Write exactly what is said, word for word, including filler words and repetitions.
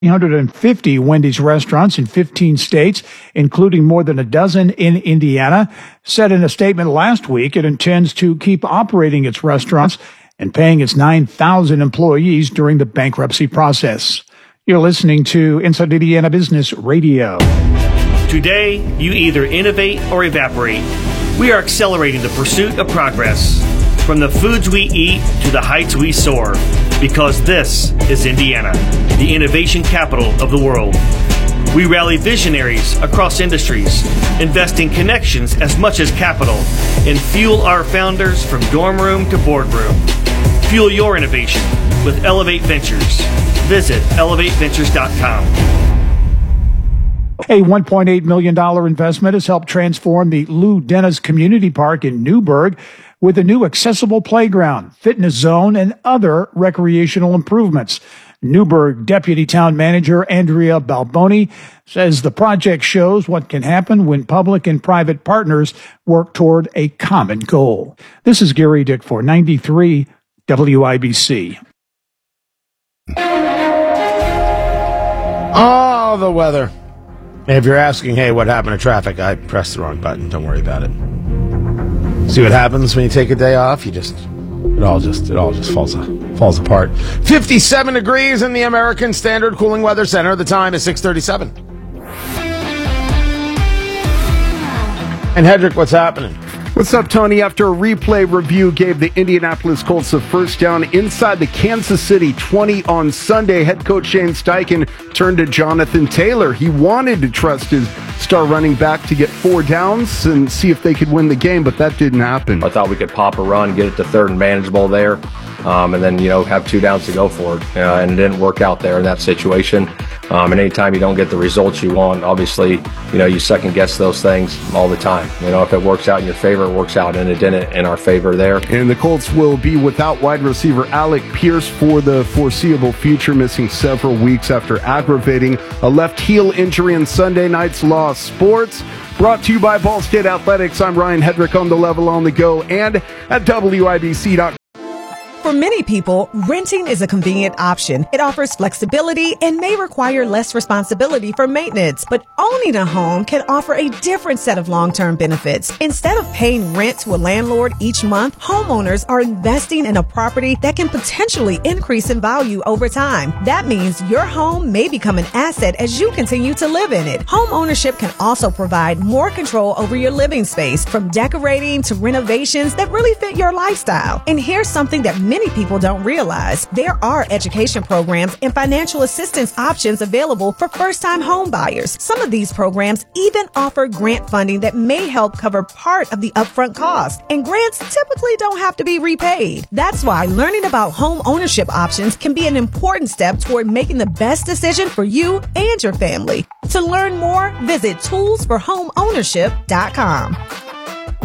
three hundred fifty Wendy's restaurants in fifteen states, including more than a dozen in Indiana, said in a statement last week it intends to keep operating its restaurants and paying its nine thousand employees during the bankruptcy process. You're listening to Inside Indiana Business Radio. Today, you either innovate or evaporate. We are accelerating the pursuit of progress, from the foods we eat to the heights we soar, because this is Indiana, the innovation capital of the world. We rally visionaries across industries, investing connections as much as capital, and fuel our founders from dorm room to boardroom. Fuel your innovation with Elevate Ventures. Visit elevate ventures dot com. A one point eight million dollars investment has helped transform the Lou Dennis Community Park in Newburgh with a new accessible playground, fitness zone, and other recreational improvements. Newburgh Deputy Town Manager Andrea Balboni says the project shows what can happen when public and private partners work toward a common goal. This is Gary Dick for ninety-three W I B C. Oh, the weather. If you're asking, hey, what happened to traffic? I pressed the wrong button. Don't worry about it. See what happens when you take a day off? You just, it all just, it all just falls, falls apart. fifty-seven degrees in the American Standard Cooling Weather Center. The time is six thirty-seven. And Hedrick, what's happening? What's up, Tony? After a replay review gave the Indianapolis Colts a first down inside the Kansas City twenty on Sunday, head coach Shane Steichen turned to Jonathan Taylor. He wanted to trust his star running back to get four downs and see if they could win the game, but that didn't happen. I thought we could pop a run, get it to third and manageable there, um, and then, you know, have two downs to go for it. Uh, and it didn't work out there in that situation. Um, and anytime you don't get the results you want, obviously, you know, you second guess those things all the time. You know, if it works out in your favor, it works out, and it didn't in our favor there. And the Colts will be without wide receiver Alec Pierce for the foreseeable future, missing several weeks after aggravating a left heel injury in Sunday night's Law Sports. Brought to you by Ball State Athletics. I'm Ryan Hedrick on the level on the go and at W I B C dot com. For many people, renting is a convenient option. It offers flexibility and may require less responsibility for maintenance. But owning a home can offer a different set of long-term benefits. Instead of paying rent to a landlord each month, homeowners are investing in a property that can potentially increase in value over time. That means your home may become an asset as you continue to live in it. Home ownership can also provide more control over your living space, from decorating to renovations that really fit your lifestyle. And here's something that many people don't realize. There are education programs and financial assistance options available for first-time home buyers. Some of these programs even offer grant funding that may help cover part of the upfront cost. And grants typically don't have to be repaid. That's why learning about home ownership options can be an important step toward making the best decision for you and your family. To learn more, visit tools for home ownership dot com.